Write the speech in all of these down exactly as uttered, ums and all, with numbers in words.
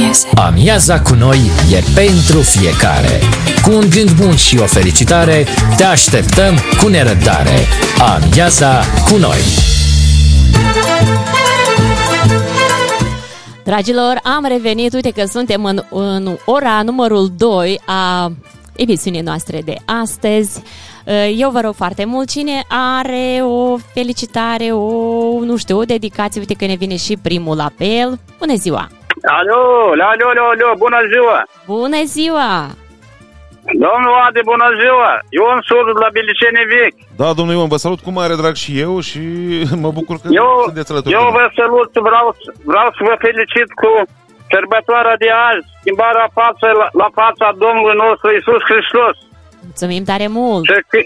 Amiaza cu noi e pentru fiecare. Cu un gând bun și o felicitare, te așteptăm cu nerăbdare. Amiaza cu noi. Dragilor, am revenit, uite că suntem în, în ora numărul doi a emisiunii noastre de astăzi. Eu vă rog foarte mult, cine are o felicitare, o, nu știu, o dedicație, uite că ne vine și primul apel. Bună ziua! Alo, alo, alo, alo, bună ziua! Bună ziua! Domnul Adi, bună ziua! Ion Surd la Bilicene Vechi. Da, domnul Ion, vă salut cu mare drag și eu și mă bucur că eu, sunteți alături. Eu vă salut, vreau, vreau să vă felicit cu sărbătoarea de azi, schimbarea față la, la fața Domnului nostru Iisus Hristos. Mulțumim tare mult! Și pe,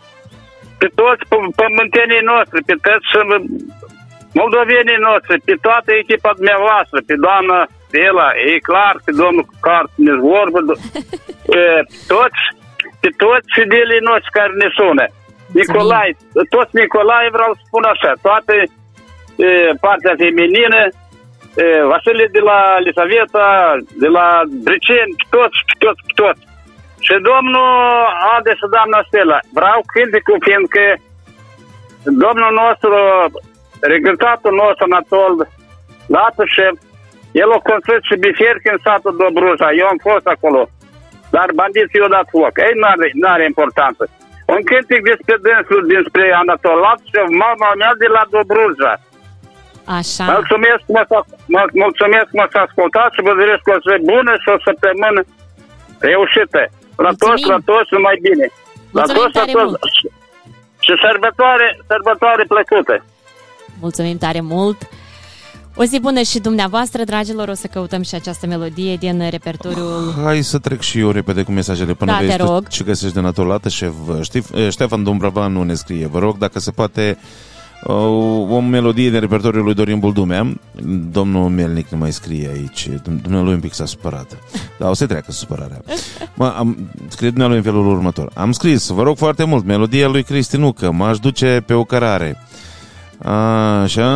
pe toți pământenii noștri, pe toți moldovenii noștri, pe toată echipa dumneavoastră, pe doamna Stella, e clar, pe domnul Cart, ne vorbă, pe toți, pe toți fidelii noștri care ne sună. Nicolai, toți Nicolai, vreau să spun așa, toate e, partea feminină, e, Vasile de la Lisaveta, de la Briceni, toți, toți, toți. Și domnul Ade și doamna Stella, vreau cântecul, fiindcă domnul nostru, regretatul nostru, Anatol Latușev, el a construit și biserică în satul Dobruja, eu am fost acolo, dar bandiții i-au dat foc. Ei, n-are, n-are importanță. Un cântec despre dânsul, dinspre Anatol Latușev, mama mea de la Dobruja. Așa. Mulțumesc, mă, mulțumesc, mă să ascultați și vă doresc o zi bună și o săptămână reușită. La Mulțumim. toți, la toți, numai bine. La Mulțumim toți, la tare toți. mult. Și sărbătoare, sărbătoare plăcută. Mulțumim tare mult! O zi bună și dumneavoastră, dragilor, o să căutăm și această melodie din repertoriul... Hai să trec și eu repede cu mesajele până Da, vezi te rog. ce găsești de Natolată. Șef, Ștefan Dumbrăvanu ne scrie, vă rog dacă se poate o, o melodie din repertoriul lui Dorin Buldumea. Domnul Melnic ne mai scrie aici, dumnealui un pic s-a supărat. Dar o să treacă supărarea. Mă, am, scrie dumnealui în felul următor. Am scris, vă rog foarte mult, melodia lui Cristi Nucă, m-aș duce pe o cărare. Așa.